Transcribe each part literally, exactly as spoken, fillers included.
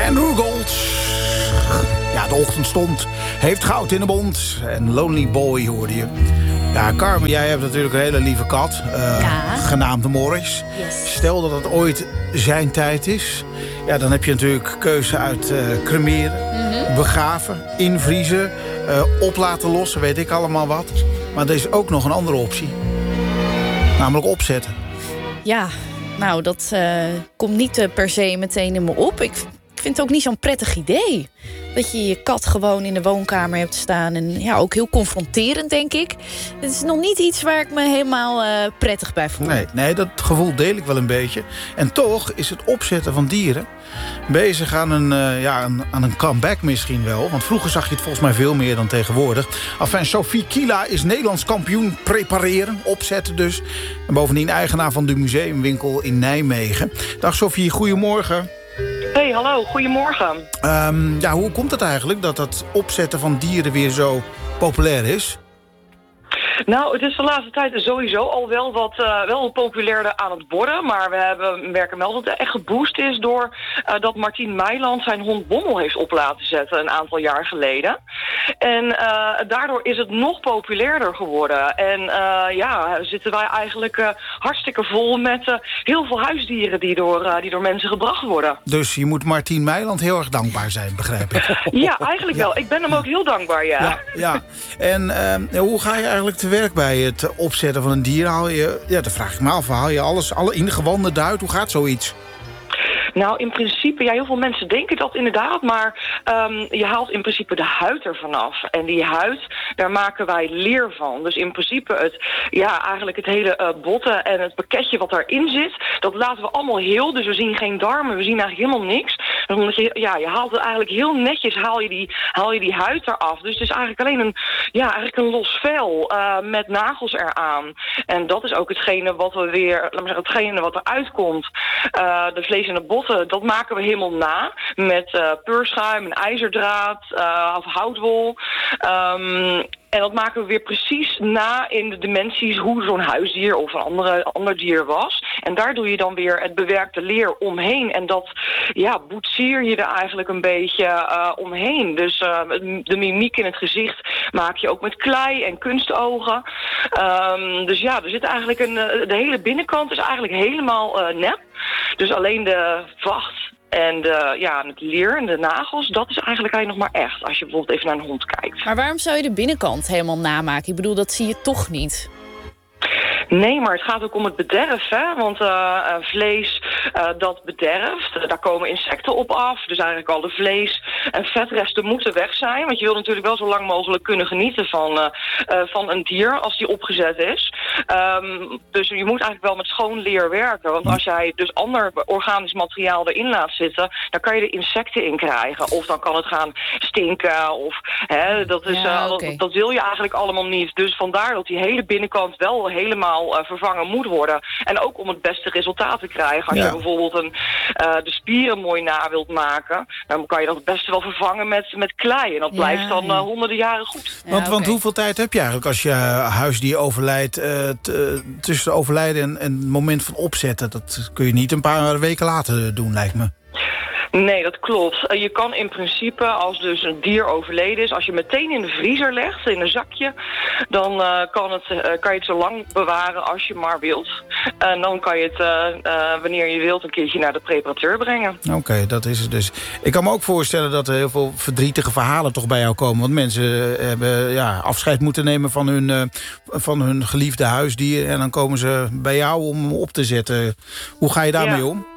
Andrew Gold. Ja, de ochtendstond heeft goud in de mond. En Lonely Boy hoorde je. Ja, Carmen, jij hebt natuurlijk een hele lieve kat. Uh, ja. Genaamd Morris. Yes. Stel dat het ooit zijn tijd is. Ja, dan heb je natuurlijk keuze uit uh, cremeren, mm-hmm. begraven, invriezen, uh, op laten lossen, weet ik allemaal wat. Maar er is ook nog een andere optie. Namelijk opzetten. Ja, nou, dat uh, komt niet uh, per se meteen in me op. Ik, ik vind het ook niet zo'n prettig idee. Dat je je kat gewoon in de woonkamer hebt staan. En ja, ook heel confronterend, denk ik. Het is nog niet iets waar ik me helemaal uh, prettig bij voel. Nee, nee, dat gevoel deel ik wel een beetje. En toch is het opzetten van dieren bezig aan een, uh, ja, aan, aan een comeback misschien wel. Want vroeger zag je het volgens mij veel meer dan tegenwoordig. Enfin, Sophie Kila is Nederlands kampioen prepareren, opzetten dus. En bovendien eigenaar van de museumwinkel in Nijmegen. Dag Sophie, goedemorgen. Hey, hallo, goedemorgen. Um, ja, hoe komt het eigenlijk dat het opzetten van dieren weer zo populair is? Nou, het is de laatste tijd sowieso al wel wat, uh, wel wat populairder aan het worden. Maar we hebben, merken wel dat het echt geboost is door uh, dat Martien Meiland zijn hond Bommel heeft op laten zetten een aantal jaar geleden. En uh, daardoor is het nog populairder geworden. En uh, ja, zitten wij eigenlijk uh, hartstikke vol met uh, heel veel huisdieren die door, uh, die door mensen gebracht worden. Dus je moet Martien Meiland heel erg dankbaar zijn, begrijp ik. Ja, eigenlijk ja. wel. Ik ben hem ook heel dankbaar, ja. Ja, ja. En uh, hoe ga je eigenlijk te werk bij het opzetten van een dier? Haal je, ja, dat vraag ik me af. Haal je alles, alle ingewanden eruit? Hoe gaat zoiets? Nou, in principe, ja, heel veel mensen denken dat inderdaad, maar um, je haalt in principe de huid ervan af. En die huid, daar maken wij leer van. Dus in principe het, ja, eigenlijk het hele uh, botten en het pakketje wat daarin zit, dat laten we allemaal heel. Dus we zien geen darmen, we zien eigenlijk helemaal niks. Dus omdat je, ja, je haalt het eigenlijk heel netjes, haal je die, haal je die huid eraf. Dus het is eigenlijk alleen een, ja, eigenlijk een los vel uh, met nagels eraan. En dat is ook hetgene wat we weer, laat maar zeggen, hetgene wat eruit komt. Uh, de vlees en de botten, dat maken we helemaal na. Met uh, peurschuim en ijzerdraad uh, of houtwol. Um, En dat maken we weer precies na in de dimensies hoe zo'n huisdier of een andere, ander dier was. En daar doe je dan weer het bewerkte leer omheen. En dat, ja, boetseer je er eigenlijk een beetje uh, omheen. Dus uh, de mimiek in het gezicht maak je ook met klei en kunstogen. Um, dus ja, er zit eigenlijk een, de hele binnenkant is eigenlijk helemaal uh, nep. Dus alleen de vacht en de, ja, het leer en de nagels, dat is eigenlijk eigenlijk nog maar echt. Als je bijvoorbeeld even naar een hond kijkt. Maar waarom zou je de binnenkant helemaal namaken? Ik bedoel, dat zie je toch niet. Nee, maar het gaat ook om het bederf, hè? Want uh, vlees uh, dat bederft, uh, daar komen insecten op af. Dus eigenlijk al de vlees- en vetresten moeten weg zijn. Want je wil natuurlijk wel zo lang mogelijk kunnen genieten van, uh, uh, van een dier als die opgezet is. Um, dus je moet eigenlijk wel met schoon leer werken. Want als jij dus ander organisch materiaal erin laat zitten, dan kan je er insecten in krijgen. Of dan kan het gaan stinken. Of, hè, dat, is, ja, uh, okay. dat, dat wil je eigenlijk allemaal niet. Dus vandaar dat die hele binnenkant wel helemaal Uh, vervangen moet worden. En ook om het beste resultaat te krijgen. Als ja. je bijvoorbeeld een, uh, de spieren mooi na wilt maken, dan kan je dat het beste wel vervangen met, met klei. En dat ja, blijft dan uh, honderden jaren goed. Ja, want, okay. want hoeveel tijd heb je eigenlijk als je huisdier overlijdt, uh, t- tussen overlijden en, en het moment van opzetten? Dat kun je niet een paar weken later doen, lijkt me. Nee, dat klopt. Je kan in principe, als dus een dier overleden is, als je meteen in de vriezer legt, in een zakje, dan uh, kan, het, uh, kan je het zo lang bewaren als je maar wilt. En dan kan je het, uh, uh, wanneer je wilt, een keertje naar de preparateur brengen. Oké, okay, dat is het dus. Ik kan me ook voorstellen dat er heel veel verdrietige verhalen toch bij jou komen. Want mensen hebben ja, afscheid moeten nemen van hun, uh, van hun geliefde huisdier. En dan komen ze bij jou om op te zetten. Hoe ga je daarmee ja. om?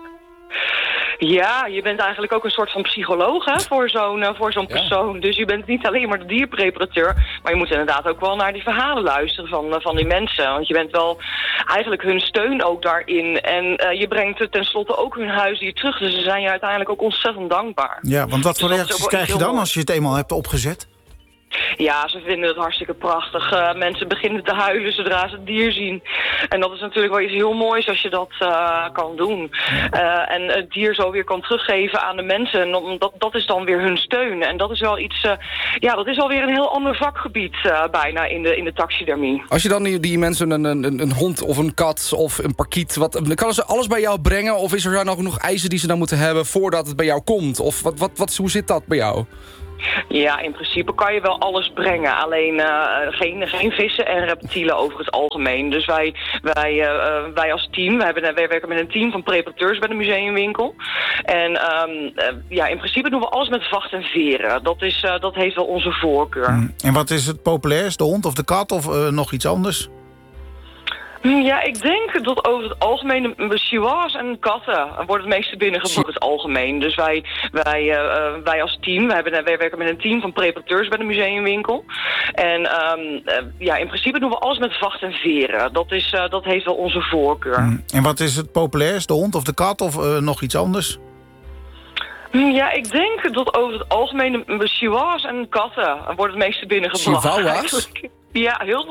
Ja, je bent eigenlijk ook een soort van psycholoog hè, voor zo'n uh, voor zo'n ja. persoon. Dus je bent niet alleen maar de dierpreparateur, maar je moet inderdaad ook wel naar die verhalen luisteren van, uh, van die mensen. Want je bent wel eigenlijk hun steun ook daarin. En uh, je brengt tenslotte ook hun huisdier terug. Dus ze zijn je uiteindelijk ook ontzettend dankbaar. Ja, want wat voor dus reacties krijg je dan als je het eenmaal hebt opgezet? Ja, ze vinden het hartstikke prachtig. Uh, mensen beginnen te huilen zodra ze het dier zien. En dat is natuurlijk wel iets heel moois als je dat uh, kan doen. Uh, en het dier zo weer kan teruggeven aan de mensen. En dat, dat is dan weer hun steun. En dat is wel iets, uh, ja, dat is alweer een heel ander vakgebied uh, bijna in de, in de taxidermie. Als je dan die, die mensen een, een, een hond of een kat of een parkiet, wat, kan ze alles bij jou brengen? Of is er nog genoeg eisen die ze dan moeten hebben voordat het bij jou komt? Of wat, wat, wat, hoe zit dat bij jou? Ja, in principe kan je wel alles brengen. Alleen uh, geen, geen vissen en reptielen over het algemeen. Dus wij, wij, uh, wij als team, wij, hebben, wij werken met een team van preparateurs bij de museumwinkel. En um, uh, ja, in principe doen we alles met vacht en veren. Dat, is, uh, dat heeft wel onze voorkeur. Mm. En wat is het populairst, de hond of de kat of uh, nog iets anders? Ja, ik denk dat over het algemeen de chihuahuas en katten worden het meeste binnengebracht over het algemeen. Dus wij, wij, uh, wij als team, wij, hebben, wij werken met een team van preparateurs bij de museumwinkel. En um, uh, ja, in principe doen we alles met vacht en veren. Dat, is, uh, dat heeft wel onze voorkeur. Mm. En wat is het populairst, de hond of de kat of uh, nog iets anders? Ja, ik denk dat over het algemeen de chihuahuas en katten worden het meeste binnengebracht. Chihuahuas? Ja, heel